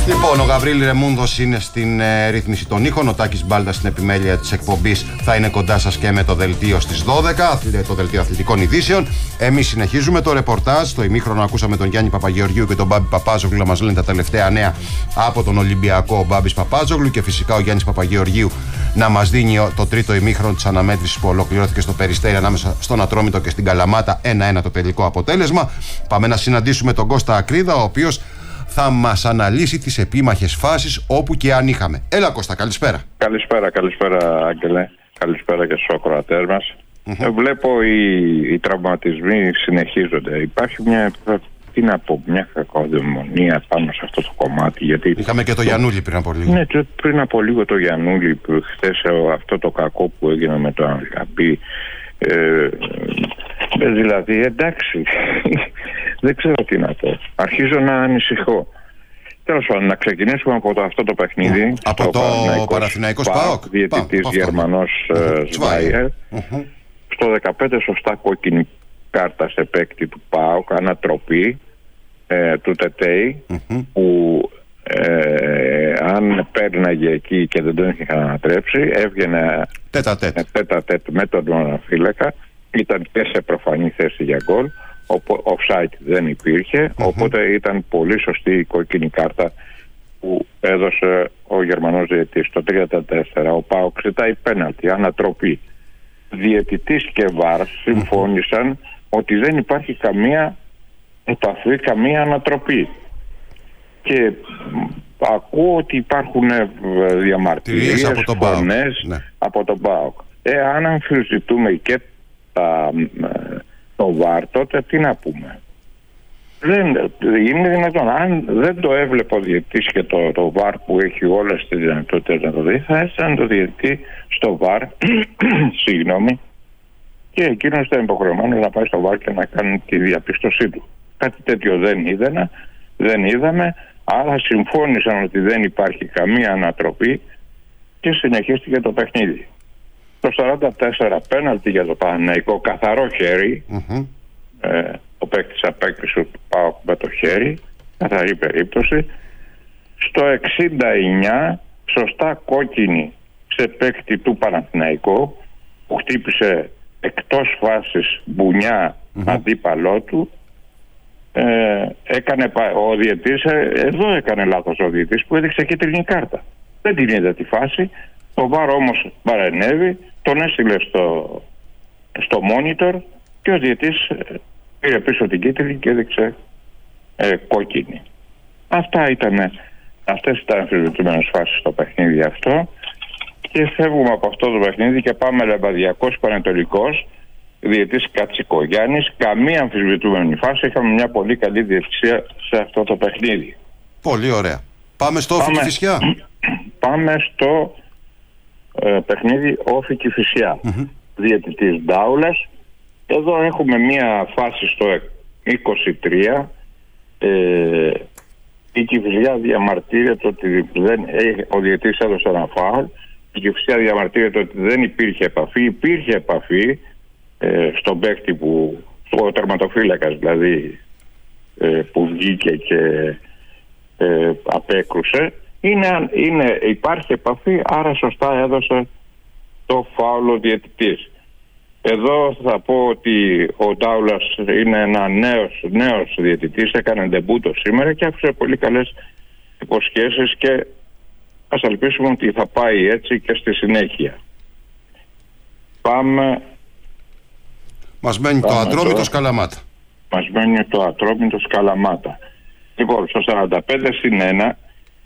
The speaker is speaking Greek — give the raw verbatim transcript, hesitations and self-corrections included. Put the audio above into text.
Λοιπόν, ο Γαβρίλη Ρεμούνδος είναι στην ε, ρύθμιση των ήχων. Ο Τάκης Μπάλτας στην επιμέλεια της εκπομπής θα είναι κοντά σας και με το δελτίο στις δώδεκα, το δελτίο αθλητικών ειδήσεων. Εμείς συνεχίζουμε το ρεπορτάζ. Στο ημίχρονο ακούσαμε τον Γιάννη Παπαγεωργίου και τον Μπάμπη Παπάζογλου να μας λένε τα τελευταία νέα από τον Ολυμπιακό, ο Μπάμπης Παπάζογλου, και φυσικά ο Γιάννης Παπαγεωργίου να μας δίνει το τρίτο ημίχρονο της αναμέτρησης που ολοκληρώθηκε στο Περιστέρι ανάμεσα στον Ατρόμητο και στην Καλαμάτα. ένα ένα το τελικό αποτέλεσμα. Πάμε να συναντήσουμε τον Κώστα Ακρίδα, ο οποίος θα μας αναλύσει τις επίμαχες φάσεις όπου και αν είχαμε. Έλα Κώστα, καλησπέρα. Καλησπέρα, καλησπέρα Άγγελε. Καλησπέρα και στους ακροατές μας. Mm-hmm. Βλέπω οι, οι τραυματισμοί συνεχίζονται. Υπάρχει μια, τι να πω, μια κακοδαιμονία πάνω σε αυτό το κομμάτι. Γιατί είχαμε και το, το Γιαννούλη πριν από λίγο. Ναι, πριν από λίγο το Γιαννούλη, που χθες αυτό το κακό που έγινε με το Αγαπή. Ε, δηλαδή εντάξει, δεν ξέρω τι να πω. Αρχίζω να ανησυχώ. Τέλος πάντων, να ξεκινήσουμε από το, αυτό το παιχνίδι. Από το Παναθηναϊκός ΠΑΟΚ. Διαιτητής Γερμανός Σβάιερ. Στο δεκαπέντε σωστά κόκκινη κάρτα σε παίκτη του ΠΑΟΚ, ανατροπή ε, του Τετέι, mm-hmm. που ε, αν πέρναγε εκεί και δεν τον είχε ανατρέψει, έβγαινε τέτα-τέτ με τον φύλακα. Ήταν και σε προφανή θέση για γκολ. Ο offside δεν υπήρχε, mm-hmm. οπότε ήταν πολύ σωστή η κόκκινη κάρτα που έδωσε ο Γερμανός διαιτητής. Το τριάντα τέσσερα ο ΠΑΟΚ ζητάει πέναλτι, ανατροπή. Διαιτητής και βαρ συμφώνησαν mm-hmm. ότι δεν υπάρχει καμία επαφή, καμία ανατροπή. Και ακούω ότι υπάρχουν διαμαρτυρίες, από τον φωνές ναι. από τον ΠΑΟΚ. Ε, αν αμφισβητούμε και τα... το βαρ, τότε τι να πούμε. Δεν είναι δυνατόν. Αν δεν το έβλεπε ο διαιτητής και το, το βαρ που έχει όλες τις δυνατότητες να το δει, θα έστειλε το διαιτητή στο βαρ συγγνώμη, και εκείνος ήταν υποχρεωμένος να πάει στο βαρ και να κάνει τη διαπίστωσή του. Κάτι τέτοιο δεν είδαμε, δεν είδαμε, άρα συμφώνησαν ότι δεν υπάρχει καμία ανατροπή και συνεχίστηκε το παιχνίδι. Το σαράντα τέσσερα πέναλτι για το Παναθηναϊκό, καθαρό χέρι. Mm-hmm. Ε, ο παίκτης απέκτησε του ΠΑΟΚ με το χέρι, καθαρή περίπτωση. Στο εξήντα εννιά σωστά κόκκινη σε παίκτη του Παναθηναϊκού, που χτύπησε εκτός φάσης μπουνιά mm-hmm. αντίπαλό του. Ε, έκανε, ο διαιτής, εδώ έκανε λάθος ο διαιτής που έδειξε κίτρινη κάρτα. Δεν την είδε τη φάση. Το βαρ όμως παρενέβη, τον έστειλε στο, στο monitor και ο διαιτής πήρε πίσω την κίτρινη και έδειξε ε, κόκκινη. Αυτά ήταν, αυτές ήταν αμφισβητούμενες φάσεις στο παιχνίδι αυτό, και φεύγουμε από αυτό το παιχνίδι και πάμε Λεβαδιακός Πανετολικός, διαιτής Κατσικογιάννης, καμία αμφισβητούμενη φάση, είχαμε μια πολύ καλή διαιτησία σε αυτό το παιχνίδι. Πολύ ωραία. Πάμε στο Όφη Κηφισιά. Πάμε στο Ε, παιχνίδι Όφη Κηφισιά. Mm-hmm. Διαιτητής Ντάουλας. Εδώ έχουμε μία φάση στο είκοσι τρία. Ε, η Κηφισιά διαμαρτύρεται ότι δεν, ε, ο διαιτητής έδωσε ένα φάουλ. Η Κηφισιά διαμαρτύρεται ότι δεν υπήρχε επαφή. Υπήρχε επαφή ε, στον παίκτη που, ο τερματοφύλακας δηλαδή, ε, που βγήκε και ε, απέκρουσε. Είναι, είναι, υπάρχει επαφή, άρα σωστά έδωσε το φάουλο διαιτητής. Εδώ θα πω ότι ο Ντάουλας είναι ένα νέος, νέος διαιτητής, έκανε ντεμπούτο σήμερα και άφησε πολύ καλές υποσχέσεις και ας ελπίσουμε ότι θα πάει έτσι και στη συνέχεια. Πάμε... Μας μένει πάμε το Ατρόμητος Καλαμάτα. Μας μένει το Ατρόμητος Καλαμάτα. Λοιπόν, στο σαράντα πέντε συν ένα